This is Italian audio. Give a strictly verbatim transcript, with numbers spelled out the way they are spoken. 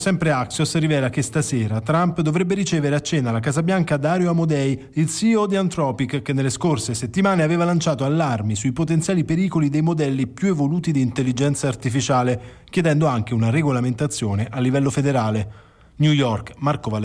Sempre Axios rivela che stasera Trump dovrebbe ricevere a cena alla Casa Bianca Dario Amodei, il C E O di Anthropic, che nelle scorse settimane aveva lanciato allarmi sui potenziali pericoli dei modelli più evoluti di intelligenza artificiale, chiedendo anche una regolamentazione a livello federale. New York, Marco Valentino.